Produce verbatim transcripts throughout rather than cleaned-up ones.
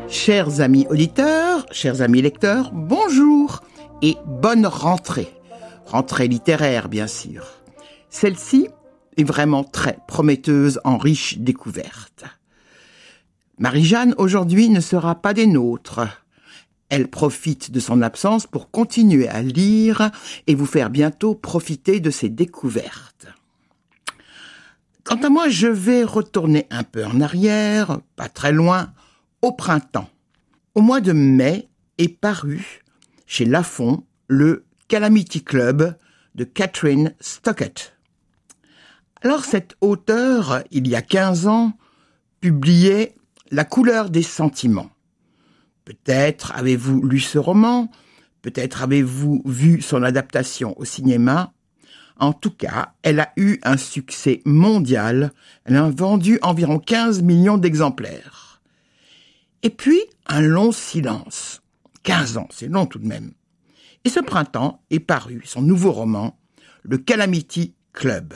Chers amis auditeurs, chers amis lecteurs, bonjour et bonne rentrée. Rentrée littéraire, bien sûr. Celle-ci est vraiment très prometteuse en riches découvertes. Marie-Jeanne, aujourd'hui, ne sera pas des nôtres. Elle profite de son absence pour continuer à lire et vous faire bientôt profiter de ses découvertes. Quant à moi, je vais retourner un peu en arrière, pas très loin, au printemps. Au mois de mai est paru chez Lafon le Calamity Club de Catherine Stockett. Alors cet auteur, il y a quinze ans, publiait La couleur des sentiments. Peut-être avez-vous lu ce roman, peut-être avez-vous vu son adaptation au cinéma. En tout cas, elle a eu un succès mondial. Elle a vendu environ quinze millions d'exemplaires. Et puis, un long silence. quinze ans, c'est long tout de même. Et ce printemps est paru son nouveau roman, Le Calamity Club.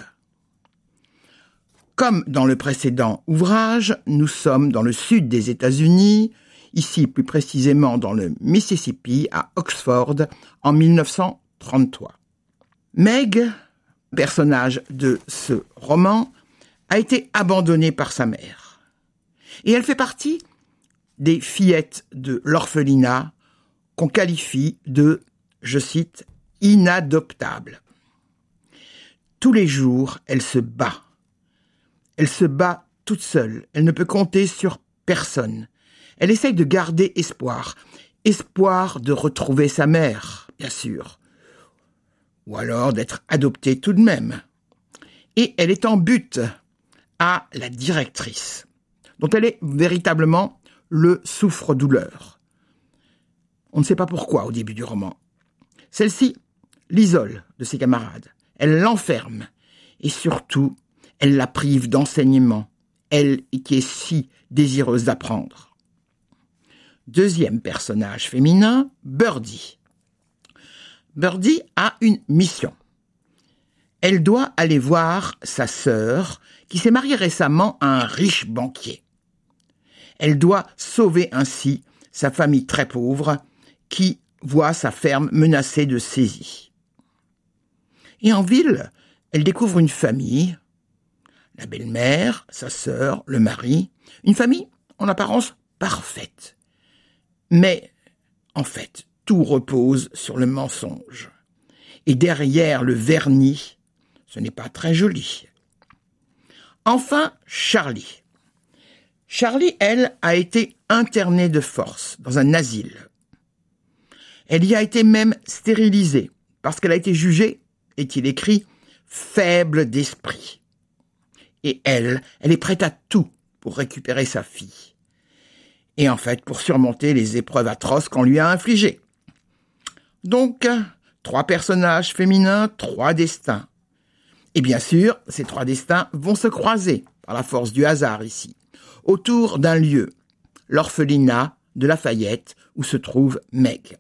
Comme dans le précédent ouvrage, nous sommes dans le sud des États-Unis, ici plus précisément dans le Mississippi, à Oxford, en mille neuf cent trente-trois. Meg, personnage de ce roman, a été abandonnée par sa mère. Et elle fait partie des fillettes de l'orphelinat qu'on qualifie de, je cite, inadoptables. Tous les jours, elle se bat. Elle se bat toute seule. Elle ne peut compter sur personne. Elle essaye de garder espoir. Espoir de retrouver sa mère, bien sûr. Ou alors d'être adoptée tout de même. Et elle est en butte à la directrice, dont elle est véritablement le souffre-douleur. On ne sait pas pourquoi au début du roman. Celle-ci l'isole de ses camarades. Elle l'enferme. Et surtout, elle la prive d'enseignement. Elle qui est si désireuse d'apprendre. Deuxième personnage féminin, Birdie. Birdie a une mission. Elle doit aller voir sa sœur qui s'est mariée récemment à un riche banquier. Elle doit sauver ainsi sa famille très pauvre qui voit sa ferme menacée de saisie. Et en ville, elle découvre une famille, la belle-mère, sa sœur, le mari, une famille en apparence parfaite. Mais, en fait, tout repose sur le mensonge. Et derrière le vernis, ce n'est pas très joli. Enfin, Charlie. Charlie, elle, a été internée de force dans un asile. Elle y a été même stérilisée parce qu'elle a été jugée, est-il écrit, faible d'esprit. Et elle, elle est prête à tout pour récupérer sa fille. Et en fait, pour surmonter les épreuves atroces qu'on lui a infligées. Donc, trois personnages féminins, trois destins. Et bien sûr, ces trois destins vont se croiser par la force du hasard ici, autour d'un lieu, l'orphelinat de Lafayette, où se trouve Meg.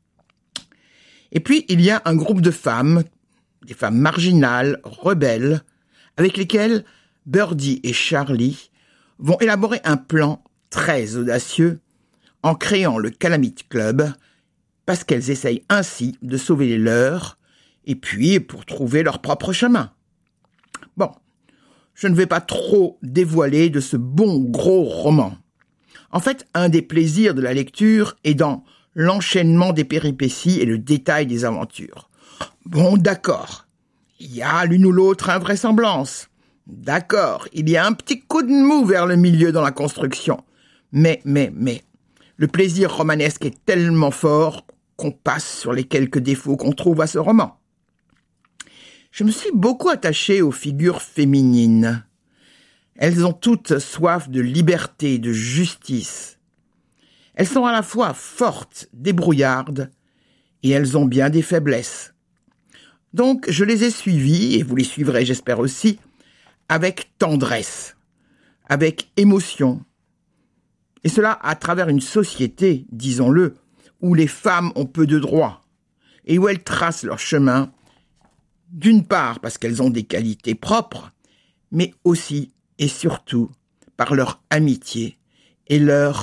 Et puis, il y a un groupe de femmes, des femmes marginales, rebelles, avec lesquelles Birdie et Charlie vont élaborer un plan très audacieux en créant le Calamity Club, parce qu'elles essayent ainsi de sauver les leurs, et puis pour trouver leur propre chemin. Bon, je ne vais pas trop dévoiler de ce bon gros roman. En fait, un des plaisirs de la lecture est dans l'enchaînement des péripéties et le détail des aventures. Bon, d'accord, il y a l'une ou l'autre invraisemblance. D'accord, il y a un petit coup de mou vers le milieu dans la construction. Mais, mais, mais, le plaisir romanesque est tellement fort qu'on passe sur les quelques défauts qu'on trouve à ce roman. Je me suis beaucoup attaché aux figures féminines. Elles ont toutes soif de liberté, de justice. Elles sont à la fois fortes, débrouillardes, et elles ont bien des faiblesses. Donc, je les ai suivies, et vous les suivrez, j'espère aussi, avec tendresse, avec émotion. Et cela à travers une société, disons-le, où les femmes ont peu de droits, et où elles tracent leur chemin, d'une part parce qu'elles ont des qualités propres, mais aussi et surtout par leur amitié et leur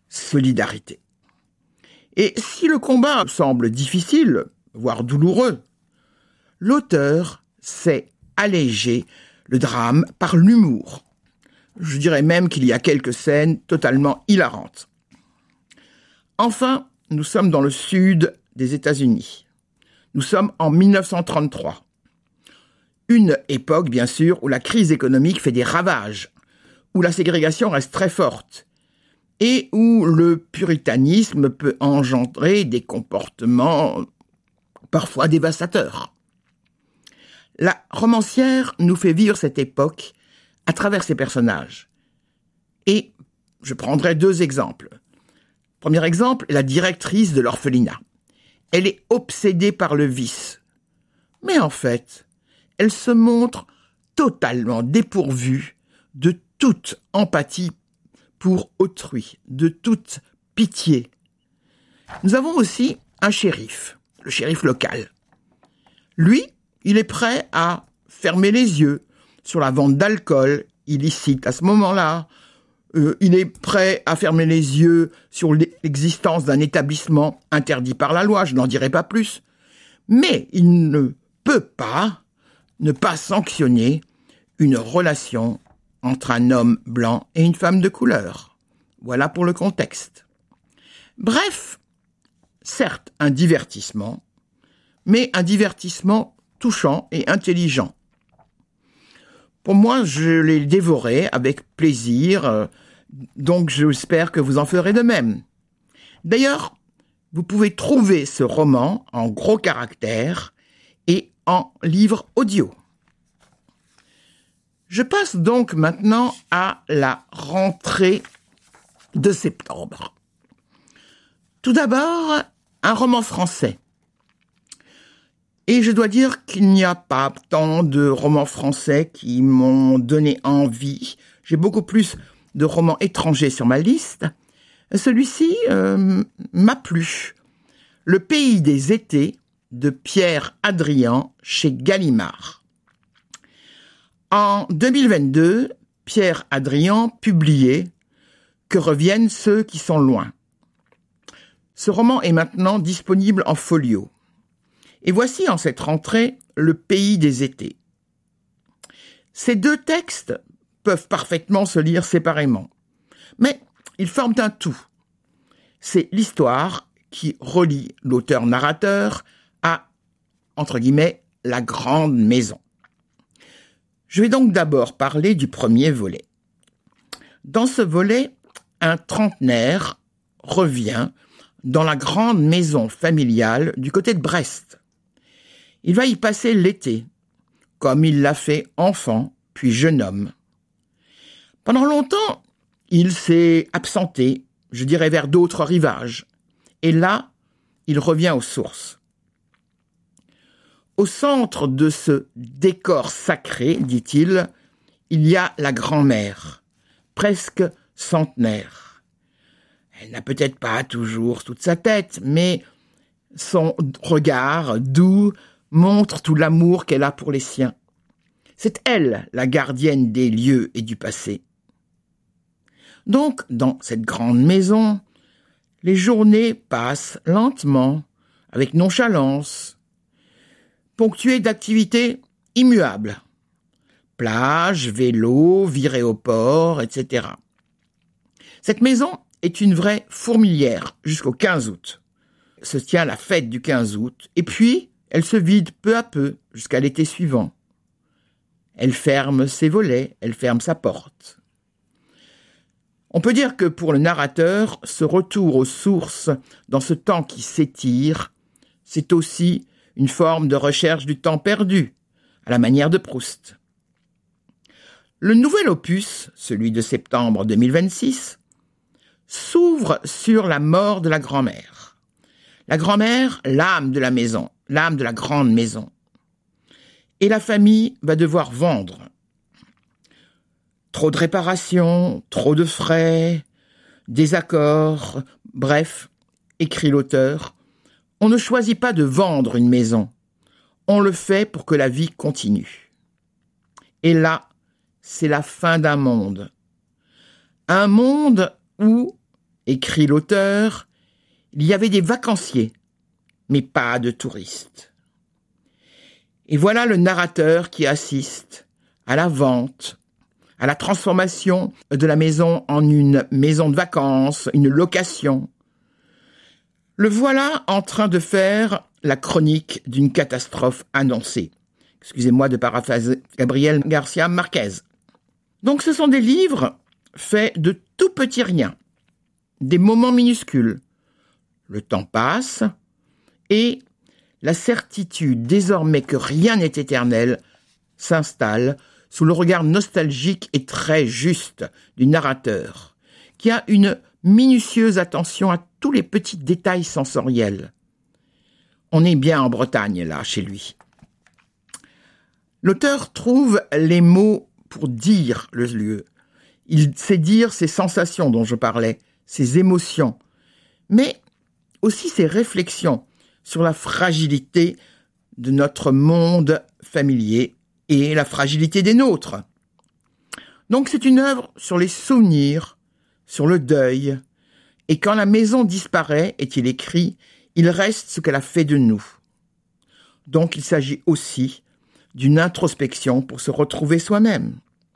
solidarité. Et si le combat semble difficile, voire douloureux, l'auteur sait alléger le drame par l'humour. Je dirais même qu'il y a quelques scènes totalement hilarantes. Enfin, nous sommes dans le sud des États-Unis. Nous sommes en mille neuf cent trente-trois. Une époque, bien sûr, où la crise économique fait des ravages, où la ségrégation reste très forte, et où le puritanisme peut engendrer des comportements parfois dévastateurs. La romancière nous fait vivre cette époque à travers ses personnages. Et je prendrai deux exemples. Premier exemple, la directrice de l'orphelinat. Elle est obsédée par le vice. Mais en fait, elle se montre totalement dépourvue de toute empathie pour autrui, de toute pitié. Nous avons aussi un shérif, le shérif local. Lui, il est prêt à fermer les yeux sur la vente d'alcool illicite à ce moment-là. Euh, il est prêt à fermer les yeux sur l'existence d'un établissement interdit par la loi, je n'en dirai pas plus. Mais il ne peut pas ne pas sanctionner une relation entre un homme blanc et une femme de couleur. Voilà pour le contexte. Bref, certes un divertissement, mais un divertissement touchant et intelligent. Pour moi, je l'ai dévoré avec plaisir, donc j'espère que vous en ferez de même. D'ailleurs, vous pouvez trouver ce roman en gros caractères et en livre audio. Je passe donc maintenant à la rentrée de septembre. Tout d'abord, un roman français. Et je dois dire qu'il n'y a pas tant de romans français qui m'ont donné envie. J'ai beaucoup plus de romans étrangers sur ma liste. Celui-ci euh, m'a plu. Le pays des étés de Pierre Hadrian chez Gallimard. En deux mille vingt-deux, Pierre Hadrian publiait « Que reviennent ceux qui sont loin ». Ce roman est maintenant disponible en folio. Et voici en cette rentrée le pays des étés. Ces deux textes peuvent parfaitement se lire séparément, mais ils forment un tout. C'est l'histoire qui relie l'auteur-narrateur à, entre guillemets, la grande maison. Je vais donc d'abord parler du premier volet. Dans ce volet, un trentenaire revient dans la grande maison familiale du côté de Brest. Il va y passer l'été, comme il l'a fait enfant, puis jeune homme. Pendant longtemps, il s'est absenté, je dirais vers d'autres rivages. Et là, il revient aux sources. Au centre de ce décor sacré, dit-il, il y a la grand-mère, presque centenaire. Elle n'a peut-être pas toujours toute sa tête, mais son regard doux montre tout l'amour qu'elle a pour les siens. C'est elle, la gardienne des lieux et du passé. Donc, dans cette grande maison, les journées passent lentement, avec nonchalance, ponctuées d'activités immuables. Plage, vélo, virée au port, et cetera. Cette maison est une vraie fourmilière jusqu'au quinze août. Se tient la fête du quinze août, et puis elle se vide peu à peu jusqu'à l'été suivant. Elle ferme ses volets, elle ferme sa porte. On peut dire que pour le narrateur, ce retour aux sources dans ce temps qui s'étire, c'est aussi une forme de recherche du temps perdu, à la manière de Proust. Le nouvel opus, celui de septembre deux mille vingt-six, s'ouvre sur la mort de la grand-mère. La grand-mère, l'âme de la maison, l'âme de la grande maison. Et la famille va devoir vendre. Trop de réparations, trop de frais, désaccords, bref, écrit l'auteur, on ne choisit pas de vendre une maison, on le fait pour que la vie continue. Et là, c'est la fin d'un monde. Un monde où, Écrit l'auteur, il y avait des vacanciers, mais pas de touristes. Et voilà le narrateur qui assiste à la vente, à la transformation de la maison en une maison de vacances, une location. Le voilà en train de faire la chronique d'une catastrophe annoncée. Excusez-moi de paraphraser Gabriel Garcia Marquez. Donc ce sont des livres faits de tout petits riens, des moments minuscules. Le temps passe et la certitude désormais que rien n'est éternel s'installe sous le regard nostalgique et très juste du narrateur, qui a une minutieuse attention à tous les petits détails sensoriels. On est bien en Bretagne, là, chez lui. L'auteur trouve les mots pour dire le lieu. Il sait dire ces sensations dont je parlais, ses émotions, mais aussi ses réflexions sur la fragilité de notre monde familier et la fragilité des nôtres. Donc c'est une œuvre sur les souvenirs, sur le deuil, et quand la maison disparaît, est-il écrit, il reste ce qu'elle a fait de nous. Donc il s'agit aussi d'une introspection pour se retrouver soi-même.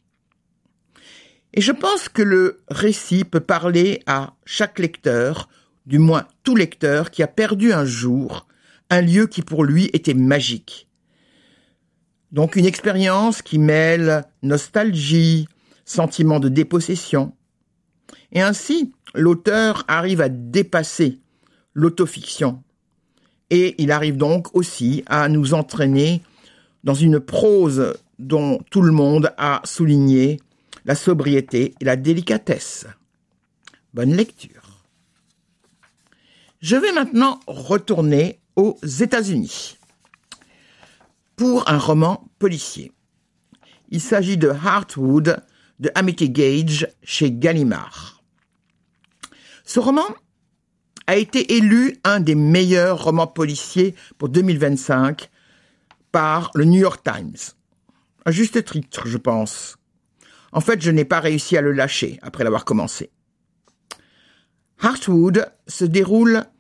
Et je pense que le récit peut parler à chaque lecteur, du moins tout lecteur, qui a perdu un jour un lieu qui pour lui était magique. Donc une expérience qui mêle nostalgie, sentiment de dépossession. Et ainsi, l'auteur arrive à dépasser l'autofiction. Et il arrive donc aussi à nous entraîner dans une prose dont tout le monde a souligné la sobriété et la délicatesse. Bonne lecture. Je vais maintenant retourner aux États-Unis pour un roman policier. Il s'agit de Heartwood de Amity Gage chez Gallimard. Ce roman a été élu un des meilleurs romans policiers pour deux mille vingt-cinq par le New York Times. À juste titre, je pense. En fait, je n'ai pas réussi à le lâcher après l'avoir commencé. Heartwood se déroule